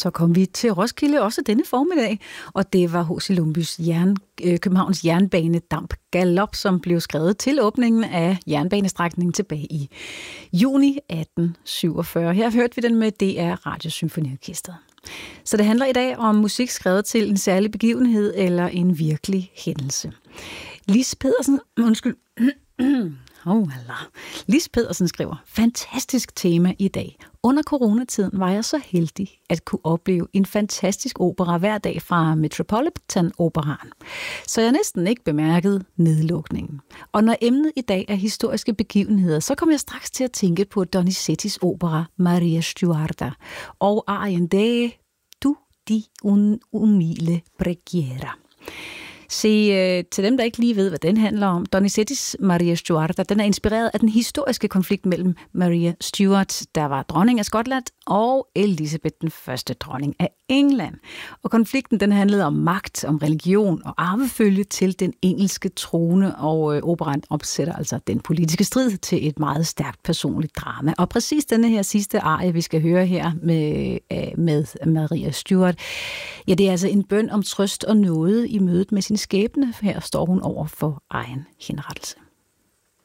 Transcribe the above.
Så kom vi til Roskilde også denne formiddag, og det var H.C. Lumby's Københavns jernbanedamp galop, som blev skrevet til åbningen af jernbanestrækningen tilbage i juni 1847. Her hørte vi den med DR Radiosymfoniorkestret. Så det handler i dag om musik skrevet til en særlig begivenhed eller en virkelig hændelse. Lis Pedersen skriver, fantastisk tema i dag. Under coronatiden var jeg så heldig at kunne opleve en fantastisk opera hver dag fra Metropolitan Operaen. Så jeg næsten ikke bemærkede nedlukningen. Og når emnet i dag er historiske begivenheder, så kom jeg straks til at tænke på Donizettis opera Maria Stuarda og arien De tu di un umile preghiera. Se, til dem, der ikke lige ved, hvad den handler om, Donizettis Maria Stuarda, den er inspireret af den historiske konflikt mellem Maria Stuart, der var dronning af Skotland, og Elizabeth den første dronning af England. Og konflikten, den handlede om magt, om religion og arvefølge til den engelske trone, og operaen opsætter altså den politiske strid til et meget stærkt personligt drama. Og præcis denne her sidste arie, vi skal høre her med Maria Stuart, ja, det er altså en bøn om trøst og nåde i mødet med sin skæbne. Her står hun over for egen henrettelse.